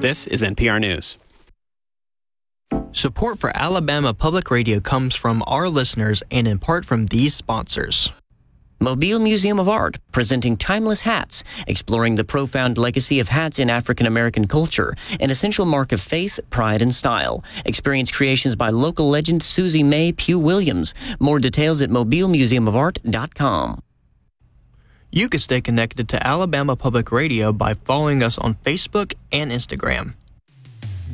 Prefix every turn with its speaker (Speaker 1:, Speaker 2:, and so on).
Speaker 1: This is NPR News.
Speaker 2: Support for Alabama Public Radio comes from our listeners and in part from these sponsors.
Speaker 3: Mobile Museum of Art, presenting timeless hats, exploring the profound legacy of hats in African American culture, an essential mark of faith, pride, and style. Experience creations by local legend Susie Mae Pugh Williams. More details at mobilemuseumofart.com.
Speaker 2: You can stay connected to Alabama Public Radio by following us on Facebook and Instagram.